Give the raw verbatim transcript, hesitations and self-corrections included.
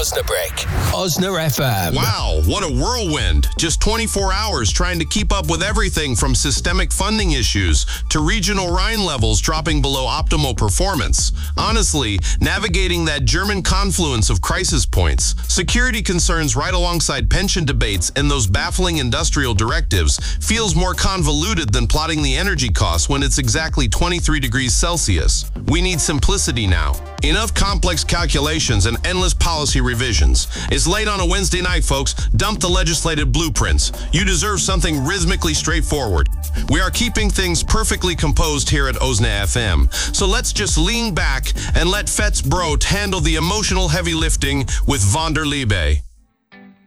Osnabrück. Osna F M. Wow, what a whirlwind. Just twenty-four hours trying to keep up with everything from systemic funding issues to regional Rhine levels dropping below optimal performance. Honestly, navigating that German confluence of crisis points, security concerns right alongside pension debates, and those baffling industrial directives feels more convoluted than plotting the energy costs when it's exactly twenty-three degrees Celsius. We need simplicity now. Enough complex calculations and endless policy revisions. It's late on a Wednesday night, folks. Dump the legislative blueprints. You deserve something rhythmically straightforward. We are keeping things perfectly composed here at Osna F M. So let's just lean back and let Fetz Brot handle the emotional heavy lifting with Von der Liebe.